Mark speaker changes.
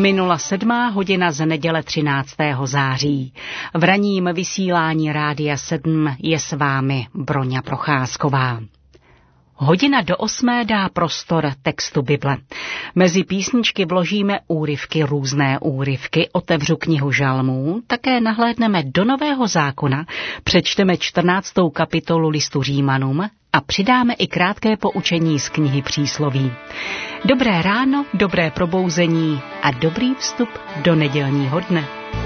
Speaker 1: Minula 7:00 z neděle 13. září. V ranním vysílání Rádia 7 je s vámi Broňa Procházková. 7:50 dá prostor textu Bible. Mezi písničky vložíme úryvky, různé úryvky, otevřu knihu Žalmů, také nahlédneme do Nového zákona, přečteme 14. kapitolu listu Římanům a přidáme i krátké poučení z knihy Přísloví. Dobré ráno, dobré probouzení a dobrý vstup do nedělního dne.